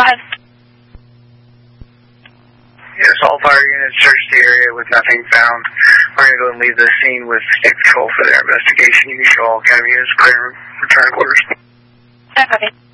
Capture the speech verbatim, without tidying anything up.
ahead. Yes, all fire units searched the area with nothing found. We're going to go and leave the scene with State Patrol for their investigation. You can show all Academy units clear return orders. Okay.